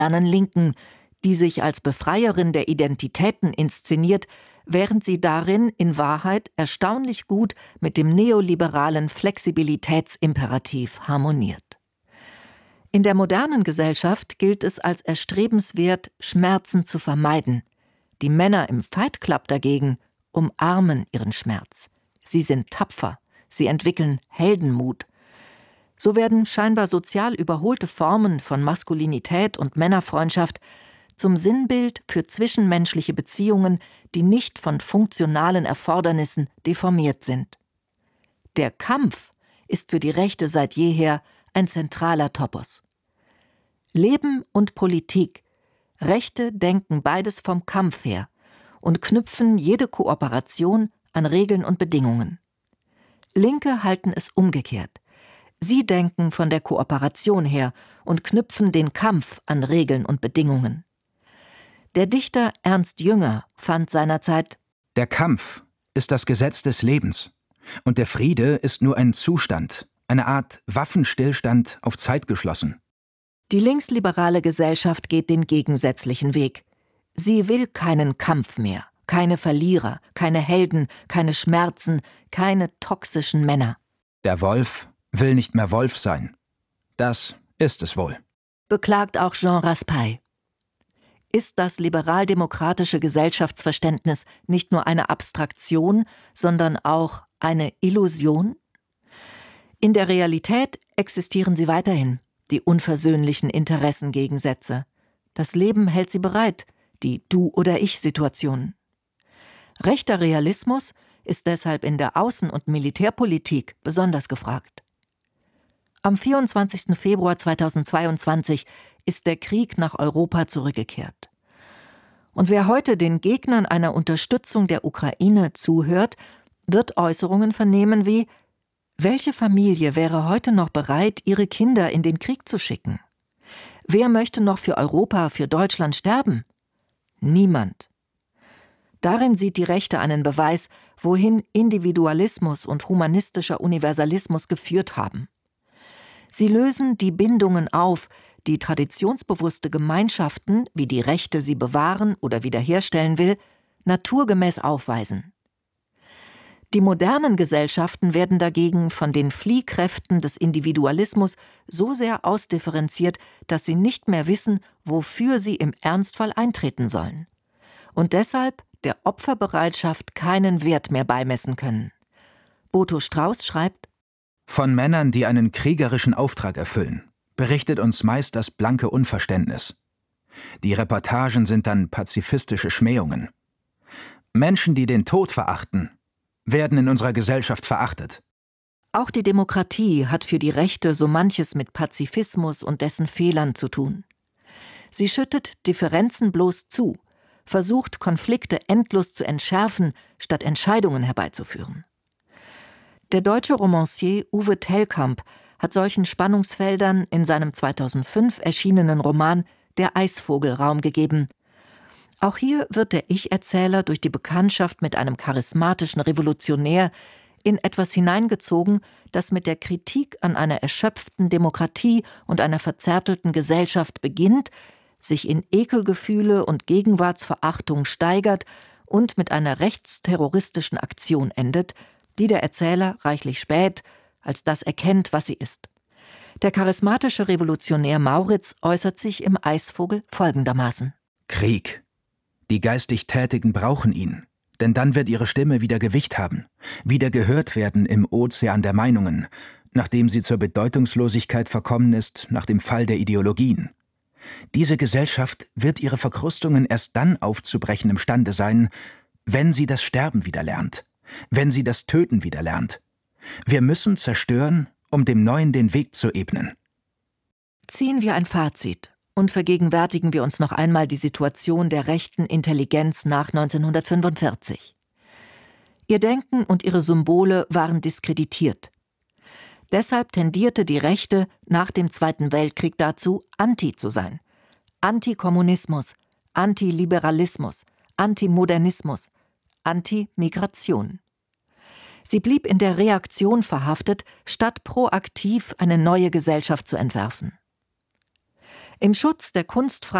modernen Linken, die sich als Befreierin der Identitäten inszeniert, während sie darin in Wahrheit erstaunlich gut mit dem neoliberalen Flexibilitätsimperativ harmoniert. In der modernen Gesellschaft gilt es als erstrebenswert, Schmerzen zu vermeiden. Die Männer im Fight Club dagegen umarmen ihren Schmerz. Sie sind tapfer, sie entwickeln Heldenmut. So werden scheinbar sozial überholte Formen von Maskulinität und Männerfreundschaft zum Sinnbild für zwischenmenschliche Beziehungen, die nicht von funktionalen Erfordernissen deformiert sind. Der Kampf ist für die Rechte seit jeher ein zentraler Topos. Leben und Politik, Rechte denken beides vom Kampf her und knüpfen jede Kooperation an Regeln und Bedingungen. Linke halten es umgekehrt. Sie denken von der Kooperation her und knüpfen den Kampf an Regeln und Bedingungen. Der Dichter Ernst Jünger fand seinerzeit: Der Kampf ist das Gesetz des Lebens und der Friede ist nur ein Zustand, eine Art Waffenstillstand auf Zeit geschlossen. Die linksliberale Gesellschaft geht den gegensätzlichen Weg. Sie will keinen Kampf mehr, keine Verlierer, keine Helden, keine Schmerzen, keine toxischen Männer. Der Wolf will nicht mehr Wolf sein. Das ist es wohl, beklagt auch Jean Raspail. Ist das liberal-demokratische Gesellschaftsverständnis nicht nur eine Abstraktion, sondern auch eine Illusion? In der Realität existieren sie weiterhin, die unversöhnlichen Interessengegensätze. Das Leben hält sie bereit, die Du- oder Ich-Situation. Rechter Realismus ist deshalb in der Außen- und Militärpolitik besonders gefragt. Am 24. Februar 2022 ist der Krieg nach Europa zurückgekehrt. Und wer heute den Gegnern einer Unterstützung der Ukraine zuhört, wird Äußerungen vernehmen wie: Welche Familie wäre heute noch bereit, ihre Kinder in den Krieg zu schicken? Wer möchte noch für Europa, für Deutschland sterben? Niemand. Darin sieht die Rechte einen Beweis, wohin Individualismus und humanistischer Universalismus geführt haben. Sie lösen die Bindungen auf, die traditionsbewusste Gemeinschaften, wie die Rechte sie bewahren oder wiederherstellen will, naturgemäß aufweisen. Die modernen Gesellschaften werden dagegen von den Fliehkräften des Individualismus so sehr ausdifferenziert, dass sie nicht mehr wissen, wofür sie im Ernstfall eintreten sollen. Und deshalb der Opferbereitschaft keinen Wert mehr beimessen können. Boto Strauß schreibt: Von Männern, die einen kriegerischen Auftrag erfüllen, berichtet uns meist das blanke Unverständnis. Die Reportagen sind dann pazifistische Schmähungen. Menschen, die den Tod verachten, werden in unserer Gesellschaft verachtet. Auch die Demokratie hat für die Rechte so manches mit Pazifismus und dessen Fehlern zu tun. Sie schüttet Differenzen bloß zu, versucht Konflikte endlos zu entschärfen, statt Entscheidungen herbeizuführen. Der deutsche Romancier Uwe Tellkamp hat solchen Spannungsfeldern in seinem 2005 erschienenen Roman Der Eisvogel Raum gegeben. Auch hier wird der Ich-Erzähler durch die Bekanntschaft mit einem charismatischen Revolutionär in etwas hineingezogen, das mit der Kritik an einer erschöpften Demokratie und einer verzärtelten Gesellschaft beginnt, sich in Ekelgefühle und Gegenwartsverachtung steigert und mit einer rechtsterroristischen Aktion endet, die der Erzähler reichlich spät als das erkennt, was sie ist. Der charismatische Revolutionär Mauritz äußert sich im Eisvogel folgendermaßen: Krieg. Die geistig Tätigen brauchen ihn, denn dann wird ihre Stimme wieder Gewicht haben, wieder gehört werden im Ozean der Meinungen, nachdem sie zur Bedeutungslosigkeit verkommen ist nach dem Fall der Ideologien. Diese Gesellschaft wird ihre Verkrustungen erst dann aufzubrechen imstande sein, wenn sie das Sterben wieder lernt, wenn sie das Töten wieder lernt. Wir müssen zerstören, um dem Neuen den Weg zu ebnen. Ziehen wir ein Fazit und vergegenwärtigen wir uns noch einmal die Situation der rechten Intelligenz nach 1945. Ihr Denken und ihre Symbole waren diskreditiert. Deshalb tendierte die Rechte nach dem Zweiten Weltkrieg dazu, anti zu sein. Antikommunismus, Antiliberalismus, Antimodernismus, Antimigration. Sie blieb in der Reaktion verhaftet, statt proaktiv eine neue Gesellschaft zu entwerfen. Im Schutz der kunstfreien